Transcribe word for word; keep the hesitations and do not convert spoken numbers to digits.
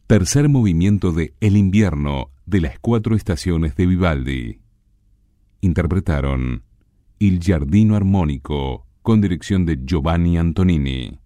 Tercer movimiento de El invierno de las cuatro estaciones de Vivaldi. Interpretaron Il Giardino Armonico con dirección de Giovanni Antonini.